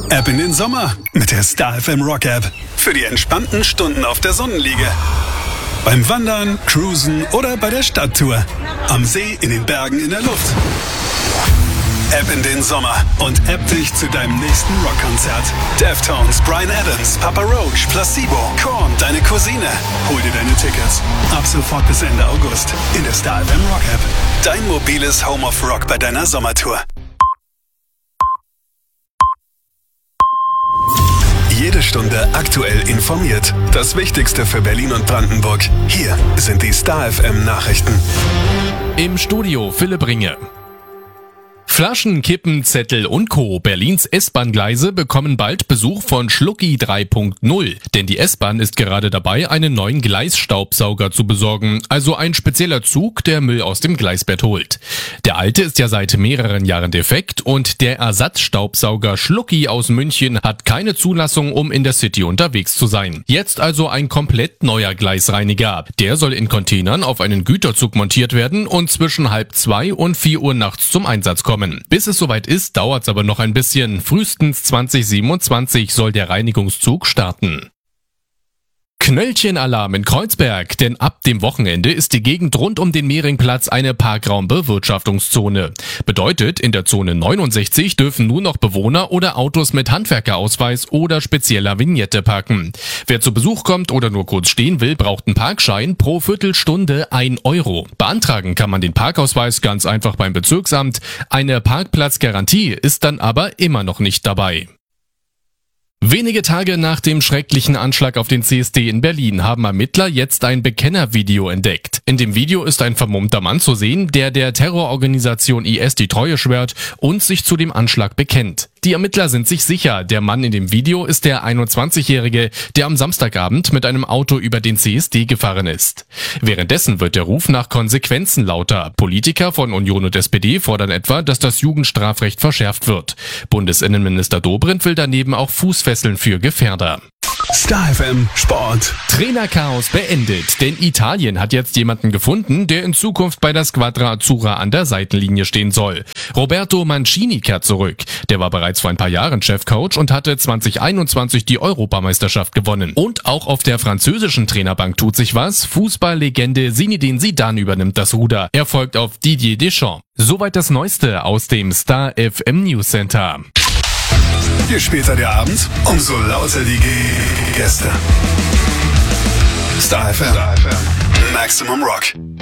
Ab in den Sommer mit der Star FM Rock App. Für die entspannten Stunden auf der Sonnenliege. Beim Wandern, Cruisen oder bei der Stadttour. Am See, in den Bergen, in der Luft. Ab in den Sommer und app dich zu deinem nächsten Rockkonzert. Deftones, Bryan Adams, Papa Roach, Placebo, Korn, deine Cousine. Hol dir deine Tickets. Ab sofort bis Ende August in der Star FM Rock App. Dein mobiles Home of Rock bei deiner Sommertour. Jede Stunde aktuell informiert. Das Wichtigste für Berlin und Brandenburg. Hier sind die Star FM Nachrichten. Im Studio Philipp Ringe. Flaschen, Kippen, Zettel und Co. Berlins S-Bahn-Gleise bekommen bald Besuch von Schlucki 3.0. Denn die S-Bahn ist gerade dabei, einen neuen Gleisstaubsauger zu besorgen. Also ein spezieller Zug, der Müll aus dem Gleisbett holt. Der alte ist ja seit mehreren Jahren defekt und der Ersatzstaubsauger Schlucki aus München hat keine Zulassung, um in der City unterwegs zu sein. Jetzt also ein komplett neuer Gleisreiniger. Der soll in Containern auf einen Güterzug montiert werden und zwischen 1:30 und 4 Uhr nachts zum Einsatz kommen. Bis es soweit ist, dauert's aber noch ein bisschen. Frühestens 2027 soll der Reinigungszug starten. Knöllchenalarm in Kreuzberg, denn ab dem Wochenende ist die Gegend rund um den Mehringplatz eine Parkraumbewirtschaftungszone. Bedeutet, in der Zone 69 dürfen nur noch Bewohner oder Autos mit Handwerkerausweis oder spezieller Vignette parken. Wer zu Besuch kommt oder nur kurz stehen will, braucht einen Parkschein, pro Viertelstunde 1 Euro. Beantragen kann man den Parkausweis ganz einfach beim Bezirksamt. Eine Parkplatzgarantie ist dann aber immer noch nicht dabei. Wenige Tage nach dem schrecklichen Anschlag auf den CSD in Berlin haben Ermittler jetzt ein Bekennervideo entdeckt. In dem Video ist ein vermummter Mann zu sehen, der Terrororganisation IS die Treue schwört und sich zu dem Anschlag bekennt. Die Ermittler sind sich sicher, der Mann in dem Video ist der 21-Jährige, der am Samstagabend mit einem Auto über den CSD gefahren ist. Währenddessen wird der Ruf nach Konsequenzen lauter. Politiker von Union und SPD fordern etwa, dass das Jugendstrafrecht verschärft wird. Bundesinnenminister Dobrindt will daneben auch Fußfesseln für Gefährder. Star FM Sport. Trainerchaos beendet, denn Italien hat jetzt jemanden gefunden, der in Zukunft bei der Squadra Azzurra an der Seitenlinie stehen soll. Roberto Mancini kehrt zurück. Der war bereits vor ein paar Jahren Chefcoach und hatte 2021 die Europameisterschaft gewonnen. Und auch auf der französischen Trainerbank tut sich was. Fußballlegende Zinedine Zidane übernimmt das Ruder. Er folgt auf Didier Deschamps. Soweit das Neueste aus dem Star FM News Center. Je später der Abend, umso lauter die Gäste. Star FM. Maximum Rock.